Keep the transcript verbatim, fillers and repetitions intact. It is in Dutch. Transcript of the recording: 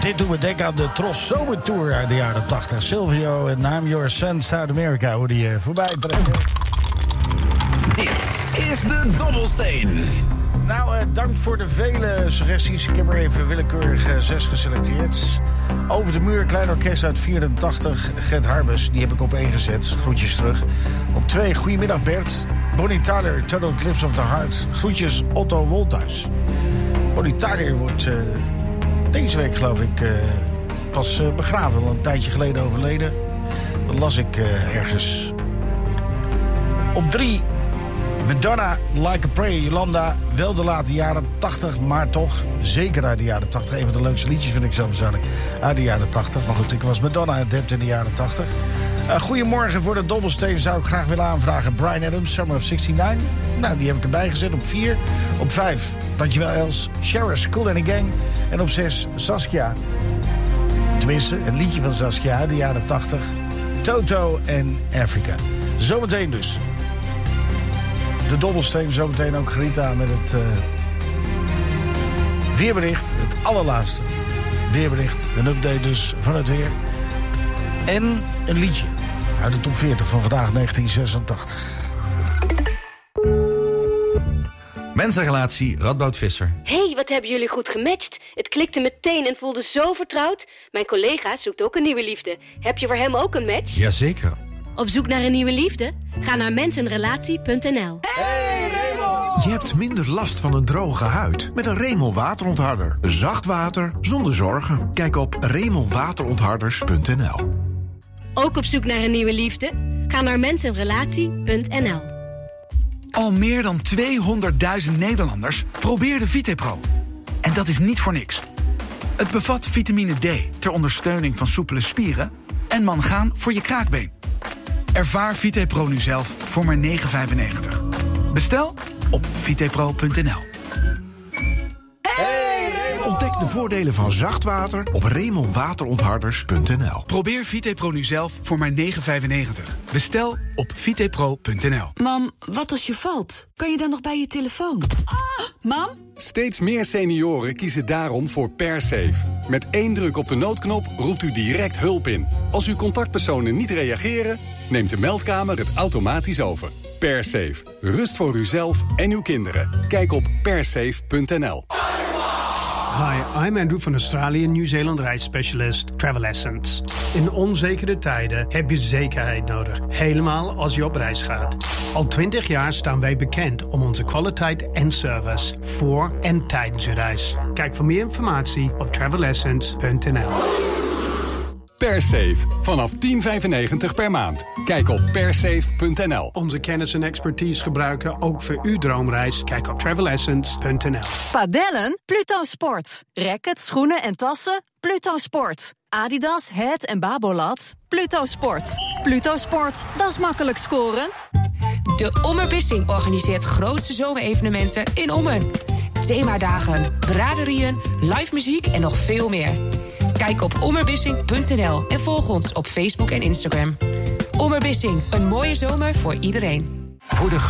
Dit doet me denken aan de Tros Zomertour uit de jaren tachtig. Silvio en I'm Your Son, South America, hoe die uh, voorbij trekken. Dit is de Dobbelsteen. Nou, uh, dank voor de vele suggesties. Ik heb er even willekeurig uh, zes geselecteerd. Over de muur, klein orkest uit vierentachtig. Gert Harbers, die heb ik op één gezet. Groetjes terug. Op twee, goedemiddag Bert. Bonnie Tyler, Total Eclipse of the Heart. Groetjes Otto Wolthuis. Bonnie Tyler wordt uh, deze week, geloof ik, uh, pas uh, begraven. Al een tijdje geleden overleden. Dat las ik uh, ergens. Op drie, Madonna, Like a Prayer. Jolanda, wel de late jaren tachtig, maar toch zeker uit de jaren tachtig. Een van de leukste liedjes vind ik zelf persoonlijk uit de jaren tachtig. Maar goed, ik was Madonna adept in de jaren tachtig. Uh, goedemorgen, voor de Dobbelsteen zou ik graag willen aanvragen Bryan Adams, Summer of zesenzestig. Nou, die heb ik erbij gezet op vier. Op vijf, dankjewel Els, Sheriff's, Kool and the Gang. En op zes, Saskia. Tenminste, een liedje van Saskia uit de jaren tachtig. Toto en Africa. Zometeen dus. De Dobbelsteen, zometeen ook Grita met het uh, weerbericht. Het allerlaatste weerbericht. Een update dus van het weer. En een liedje uit de top veertig van vandaag negentien zesentachtig. Mensenrelatie, Radboud Visser. Hé, hey, wat hebben jullie goed gematcht. Het klikte meteen en voelde zo vertrouwd. Mijn collega zoekt ook een nieuwe liefde. Heb je voor hem ook een match? Jazeker. Op zoek naar een nieuwe liefde? Ga naar mensenrelatie punt n l. Hey Raymond! Je hebt minder last van een droge huid met een Remel waterontharder. Zacht water zonder zorgen. Kijk op remel waterontharders punt n l. Ook op zoek naar een nieuwe liefde? Ga naar mensenrelatie punt n l. Al meer dan tweehonderdduizend Nederlanders probeerden VitePro. En dat is niet voor niks. Het bevat vitamine D ter ondersteuning van soepele spieren en mangaan voor je kraakbeen. Ervaar VitePro nu zelf voor maar negen vijfennegentig. Bestel op vitepro punt n l. Ontdek de voordelen van zacht water op remel waterontharders punt n l. Probeer VitePro nu zelf voor maar negen vijfennegentig. Bestel op vitepro punt n l. Mam, wat als je valt? Kan je dan nog bij je telefoon? Ah, mam? Steeds meer senioren kiezen daarom voor PerSafe. Met één druk op de noodknop roept u direct hulp in. Als uw contactpersonen niet reageren, neemt de meldkamer het automatisch over. PerSafe. Rust voor uzelf en uw kinderen. Kijk op persafe punt n l. Hi, I'm Andrew van Australië, Nieuw-Zeeland reisspecialist Travel Essence. In onzekere tijden heb je zekerheid nodig, helemaal als je op reis gaat. Al twintig jaar staan wij bekend om onze kwaliteit en service voor en tijdens je reis. Kijk voor meer informatie op travel essence punt n l. PerSafe. Vanaf tien vijfennegentig per maand. Kijk op persafe punt n l. Onze kennis en expertise gebruiken ook voor uw droomreis. Kijk op travel essence punt n l. Padellen? Pluto Sport. Rackets, schoenen en tassen? Pluto Sport. Adidas, Het en Babolat? Pluto Sport. Pluto Sport, dat is makkelijk scoren. De Ommerbissing organiseert grootste zomerevenementen in Ommen. Themadagen, braderieën, live muziek en nog veel meer. Kijk op ommerbissing punt n l en volg ons op Facebook en Instagram. Ommerbissing, een mooie zomer voor iedereen. Voor de